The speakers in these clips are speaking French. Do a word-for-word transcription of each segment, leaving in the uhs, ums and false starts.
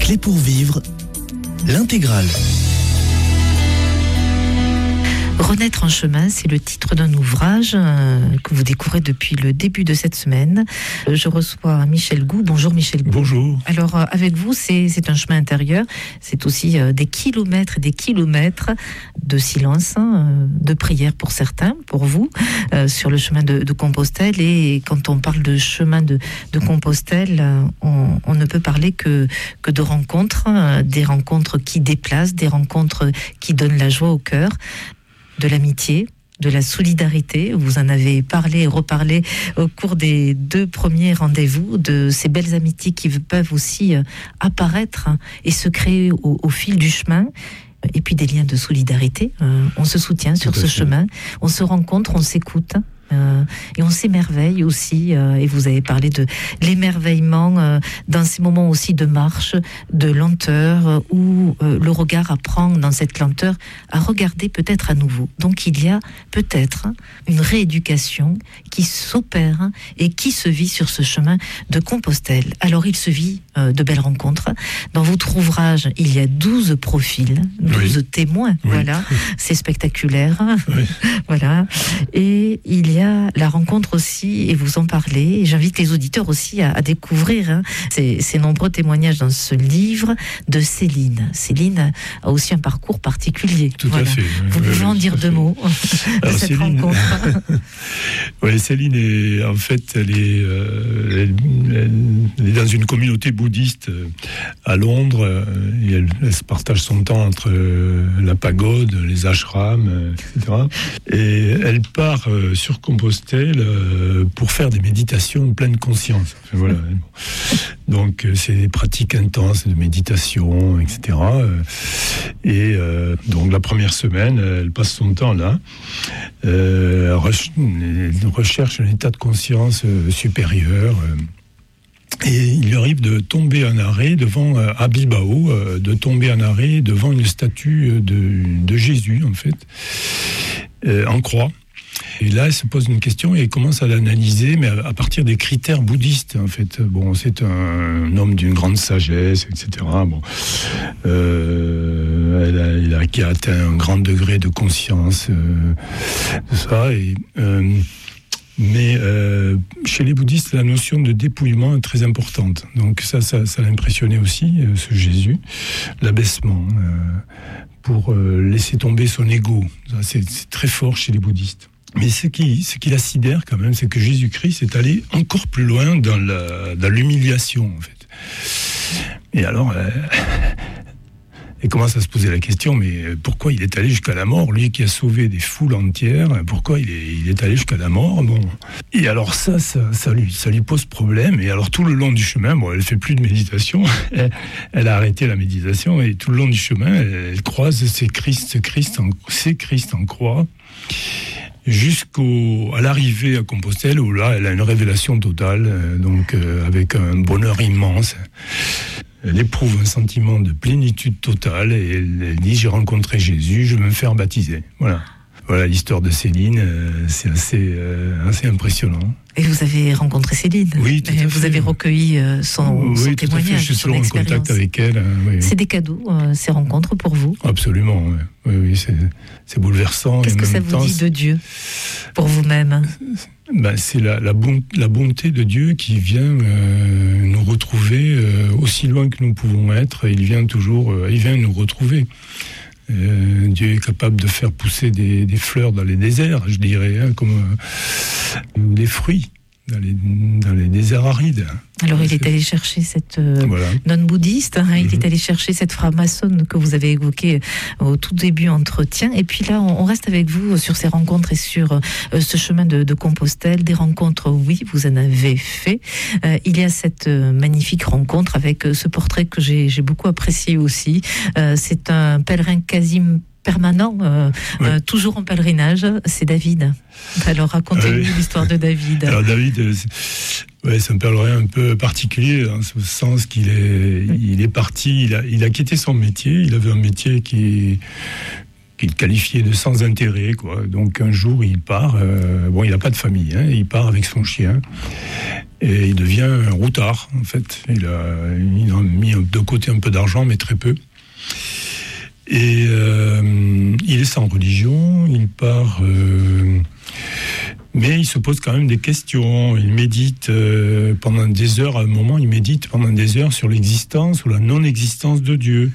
Clé pour vivre, l'intégrale. Renaître en chemin, c'est le titre d'un ouvrage euh, que vous découvrez depuis le début de cette semaine. Euh, je reçois Michel Gou. Bonjour Michel Gou. Bonjour. Alors euh, avec vous, c'est, c'est un chemin intérieur. C'est aussi euh, des kilomètres et des kilomètres de silence, hein, de prière pour certains, pour vous, euh, sur le chemin de, de Compostelle. Et quand on parle de chemin de, de Compostelle, euh, on, on ne peut parler que, que de rencontres, hein, des rencontres qui déplacent, des rencontres qui donnent la joie au cœur, de l'amitié, de la solidarité. Vous en avez parlé et reparlé au cours des deux premiers rendez-vous, de ces belles amitiés qui peuvent aussi apparaître et se créer au, au fil du chemin. Et puis des liens de solidarité. Euh, on se soutient sur ce chemin, on se rencontre, on s'écoute. Euh, et on s'émerveille aussi, euh, et vous avez parlé de l'émerveillement euh, dans ces moments aussi de marche, de lenteur, euh, où euh, le regard apprend dans cette lenteur à regarder peut-être à nouveau. Donc il y a peut-être une rééducation qui s'opère hein, et qui se vit sur ce chemin de Compostelle. Alors il se vit euh, de belles rencontres. Dans votre ouvrage, il y a douze profils, douze oui. témoins, oui. voilà, c'est spectaculaire, oui. voilà, et il y a la rencontre aussi, et vous en parlez, et j'invite les auditeurs aussi à, à découvrir hein, ces, ces nombreux témoignages dans ce livre de Céline. Céline a aussi un parcours particulier. Tout voilà. à fait. Vous pouvez en dire deux mots de Alors, cette Céline... rencontre. Oui, Céline est en fait, elle est, euh, elle, elle est dans une communauté bouddhiste à Londres, et elle, elle se partage son temps entre la pagode, les ashrams, et cetera. Et elle part sur Compostelle pour faire des méditations en pleine conscience. Enfin, voilà. Donc c'est des pratiques intenses de méditation, et cetera. Et euh, donc la première semaine, elle passe son temps là. Euh, elle recherche un état de conscience supérieur. Et il lui arrive de tomber en arrêt devant, à Bilbao, de tomber en arrêt devant une statue de, de Jésus, en fait, en croix. Et là, elle se pose une question et elle commence à l'analyser, mais à partir des critères bouddhistes, en fait. Bon, c'est un homme d'une grande sagesse, et cetera. Bon, euh, elle a, il a, qui a atteint un grand degré de conscience, euh, de ça. Et, euh, mais euh, chez les bouddhistes, la notion de dépouillement est très importante. Donc ça, ça, ça l'a impressionné aussi, euh, ce Jésus, l'abaissement, euh, pour euh, laisser tomber son ego. Ça, c'est, c'est très fort chez les bouddhistes. Mais ce qui, ce qui la sidère quand même, c'est que Jésus-Christ est allé encore plus loin dans, la, dans l'humiliation, en fait. Et alors, euh, elle commence à se poser la question, mais pourquoi il est allé jusqu'à la mort, lui qui a sauvé des foules entières, pourquoi il est, il est allé jusqu'à la mort, bon. Et alors ça, ça, ça, lui, ça lui pose problème, et alors tout le long du chemin, bon, elle fait plus de méditation, elle, elle a arrêté la méditation, et tout le long du chemin, elle, elle croise ces Christ, ce Christ en, ces Christ en croix, jusqu'au à l'arrivée à Compostelle, où là elle a une révélation totale, euh, donc euh, avec un bonheur immense. Elle éprouve un sentiment de plénitude totale et elle, elle dit: j'ai rencontré Jésus, je vais me faire baptiser. Voilà. Voilà l'histoire de Céline, euh, c'est assez, euh, assez impressionnant. Et vous avez rencontré Céline. Oui, tout à fait. Vous avez recueilli euh, son, oui, son tout témoignage, à fait. Je suis son toujours expérience. en contact avec elle. Hein, oui, c'est oui. des cadeaux, euh, ces rencontres pour vous. Absolument, oui, oui, oui c'est, c'est bouleversant. Qu'est-ce que ça vous dit de Dieu, pour vous-même? Ben, c'est la, la, bon, la bonté de Dieu qui vient euh, nous retrouver euh, aussi loin que nous pouvons être. Il vient toujours, euh, il vient nous retrouver. Euh, Dieu est capable de faire pousser des, des fleurs dans les déserts, je dirais, hein, comme euh, ou des fruits dans les, dans les déserts arides. Alors il est allé chercher cette euh, voilà. non-bouddhiste, hein, il mm-hmm. est allé chercher cette franc-maçonne que vous avez évoquée au tout début entretien, et puis là on, on reste avec vous sur ces rencontres et sur euh, ce chemin de, de Compostelle, des rencontres, oui, vous en avez fait. Euh, il y a cette euh, magnifique rencontre avec euh, ce portrait que j'ai, j'ai beaucoup apprécié aussi. Euh, c'est un pèlerin quasi permanent, euh, oui. euh, toujours en pèlerinage, c'est David. Alors racontez-nous oui. l'histoire de David. Alors David, c'est, ouais, c'est un pèlerin un peu particulier, en ce sens qu'il est, il est parti, il a, il a quitté son métier, il avait un métier qui qu'il qualifiait de sans intérêt, quoi. Donc un jour il part, euh, bon il n'a pas de famille, hein, il part avec son chien, Et il devient un routard, en fait. Il a, il a mis de côté un peu d'argent, mais très peu. Et euh, il est sans religion, il part... Euh, mais il se pose quand même des questions. Il médite euh, pendant des heures, à un moment, il médite pendant des heures sur l'existence ou la non-existence de Dieu.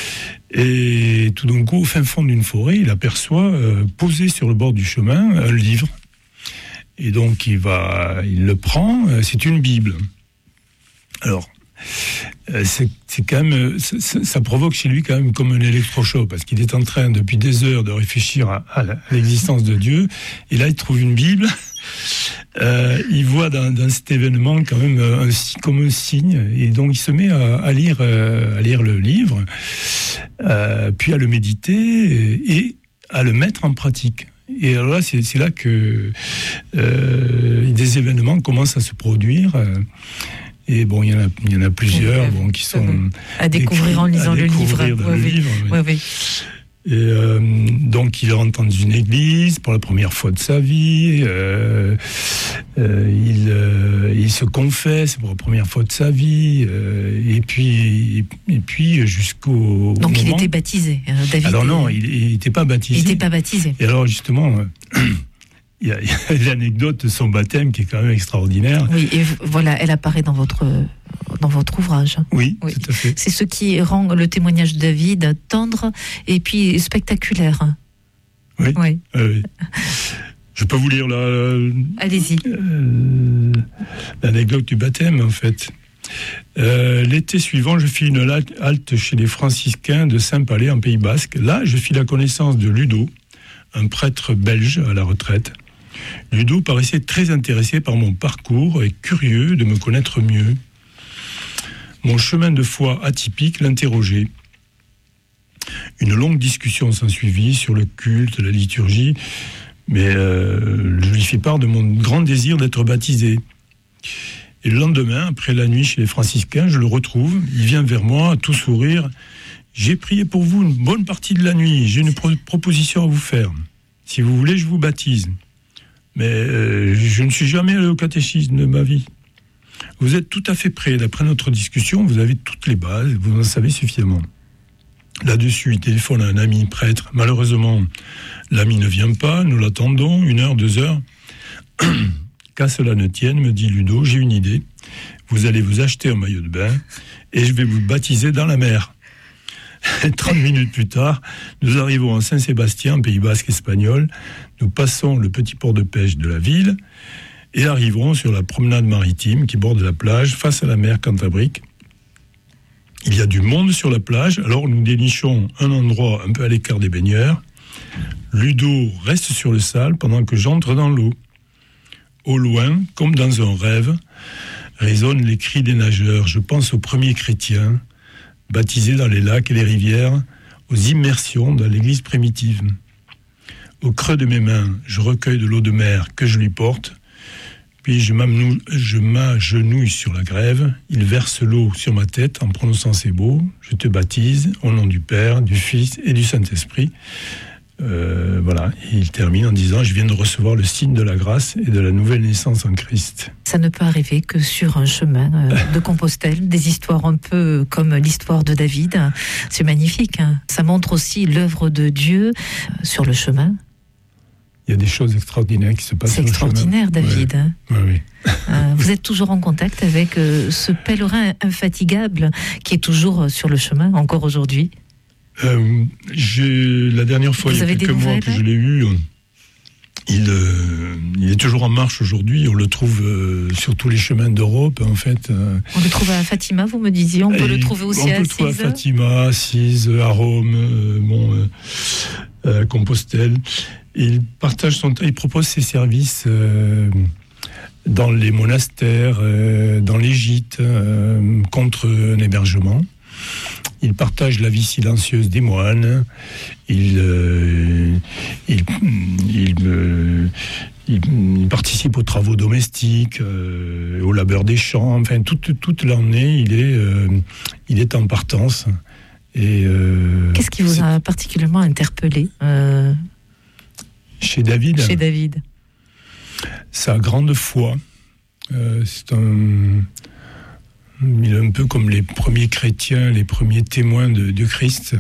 Et tout d'un coup, au fin fond d'une forêt, il aperçoit, euh, posé sur le bord du chemin, un livre. Et donc, il va, il le prend, c'est une Bible. Alors, c'est, c'est quand même, ça, ça provoque chez lui quand même comme un électrochoc, parce qu'il est en train, depuis des heures, de réfléchir à, à l'existence de Dieu, et là, il trouve une Bible. Euh, il voit dans, dans cet événement quand même un, comme un signe, et donc il se met à, à, lire, euh, à lire le livre, euh, puis à le méditer, et, et à le mettre en pratique. Et alors là, c'est, c'est là que euh, des événements commencent à se produire. Euh, et bon, il y en a, il y en a plusieurs oui, bon, qui sont à découvrir en lisant le livre. Dans oui, le oui. livre oui. Oui, oui. Et euh, donc, il rentre dans une église pour la première fois de sa vie. Euh, euh, il, euh, il se confesse pour la première fois de sa vie. Euh, et puis, et puis jusqu'au donc, moment... il était baptisé, euh, David. Alors non, il n'était pas baptisé. Il n'était pas baptisé. Et alors justement. Euh, Il y, a, il y a l'anecdote de son baptême qui est quand même extraordinaire. Oui, et voilà, elle apparaît dans votre, dans votre ouvrage. Oui, oui, tout à fait. C'est ce qui rend le témoignage de David tendre et puis spectaculaire. Oui. oui. Euh, oui. Je peux vous lire la, Allez-y. Euh, l'anecdote du baptême, en fait. Euh, l'été suivant, je fis une halte chez les franciscains de Saint-Palais, en Pays Basque. Là, je fis la connaissance de Ludo, un prêtre belge à la retraite. Ludo paraissait très intéressé par mon parcours et curieux de me connaître mieux. Mon chemin de foi atypique l'interrogeait. Une longue discussion s'ensuivit sur le culte, la liturgie, mais euh, je lui fis part de mon grand désir d'être baptisé. Et le lendemain, après la nuit chez les franciscains, je le retrouve, il vient vers moi, tout sourire. « J'ai prié pour vous une bonne partie de la nuit, j'ai une pro- proposition à vous faire. Si vous voulez, je vous baptise. Mais euh, je ne suis jamais allé au catéchisme de ma vie. Vous êtes tout à fait prêt, d'après notre discussion, vous avez toutes les bases, vous en savez suffisamment. » Là-dessus, il téléphone à un ami prêtre. Malheureusement, l'ami ne vient pas, nous l'attendons, une heure, deux heures. Qu'à cela ne tienne, me dit Ludo, j'ai une idée. Vous allez vous acheter un maillot de bain et je vais vous baptiser dans la mer. trente minutes plus tard, nous arrivons à Saint-Sébastien, en Pays Basque espagnol. Nous passons le petit port de pêche de la ville et arrivons sur la promenade maritime qui borde la plage face à la mer Cantabrique. Il y a du monde sur la plage, alors nous dénichons un endroit un peu à l'écart des baigneurs. Ludo reste sur le sable pendant que j'entre dans l'eau. Au loin, comme dans un rêve, résonnent les cris des nageurs. Je pense aux premiers chrétiens, baptisés dans les lacs et les rivières, aux immersions dans l'église primitive. Au creux de mes mains, je recueille de l'eau de mer que je lui porte, puis je, je m'agenouille sur la grève, il verse l'eau sur ma tête en prononçant ces mots, je te baptise au nom du Père, du Fils et du Saint-Esprit. Euh, voilà, et il termine en disant « Je viens de recevoir le signe de la grâce et de la nouvelle naissance en Christ ». Ça ne peut arriver que sur un chemin euh, de Compostelle, des histoires un peu comme l'histoire de David. C'est magnifique, hein. Ça montre aussi l'œuvre de Dieu euh, sur le chemin. Il y a des choses extraordinaires qui se passent sur le chemin. C'est extraordinaire, David. Ouais. Hein. Ouais, oui. euh, vous êtes toujours en contact avec euh, ce pèlerin infatigable qui est toujours sur le chemin, encore aujourd'hui. Euh, j'ai, la dernière fois, Vous il y a quelques mois que je l'ai eu, il, euh, il est toujours en marche aujourd'hui. On le trouve euh, sur tous les chemins d'Europe, en fait. On le trouve à Fatima, vous me disiez. On peut Et le trouver aussi à Assise. On peut le trouver à Fatima, Assise, à Rome, euh, bon, euh, euh, Compostelle. Il partage son temps, il propose ses services euh, dans les monastères, euh, dans les gîtes, euh, contre un hébergement. Il partage la vie silencieuse des moines. Il, euh, il, il, euh, il, il participe aux travaux domestiques, euh, au labeur des champs. Enfin, toute, toute l'année, il est, euh, il est en partance. Et, euh, Qu'est-ce qui vous c'est... a particulièrement interpellé euh, chez David Chez David. Sa grande foi. Euh, c'est un, il est un peu comme les premiers chrétiens, les premiers témoins de, de Christ.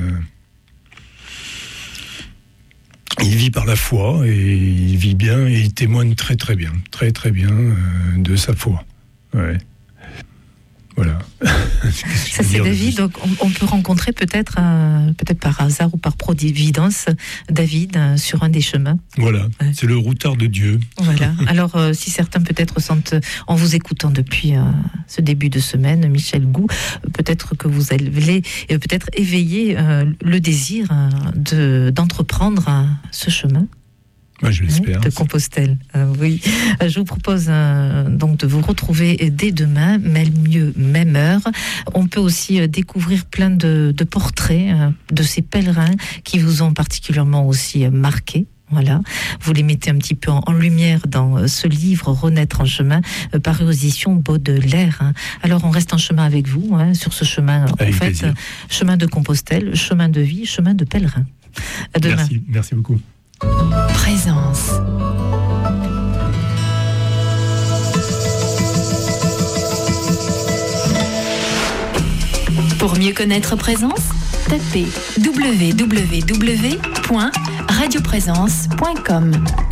Il vit par la foi et il vit bien et il témoigne très très bien, très très bien euh, de sa foi. Ouais. Voilà. Ça c'est David. Donc on, on peut rencontrer peut-être, euh, peut-être par hasard ou par providence, David euh, sur un des chemins. Voilà. Ouais. C'est le routard de Dieu. Voilà. Alors euh, si certains peut-être sentent, en vous écoutant depuis euh, ce début de semaine, Michel Gou, peut-être que vous allez euh, peut-être éveiller euh, le désir euh, de d'entreprendre euh, ce chemin. Moi, je l'espère. De Compostelle, euh, oui. Je vous propose euh, donc de vous retrouver dès demain, même mieux, même heure. On peut aussi euh, découvrir plein de, de portraits euh, de ces pèlerins qui vous ont particulièrement aussi euh, marqué. Voilà, vous les mettez un petit peu en, en lumière dans euh, ce livre Renaître en chemin, euh, paru aux éditions Baudelaire. Hein. Alors on reste en chemin avec vous, hein, sur ce chemin, avec en fait, plaisir. Chemin de Compostelle, chemin de vie, chemin de pèlerin. À demain. Merci, merci beaucoup. Présence. Pour mieux connaître Présence, tapez w w w point radio présence point com.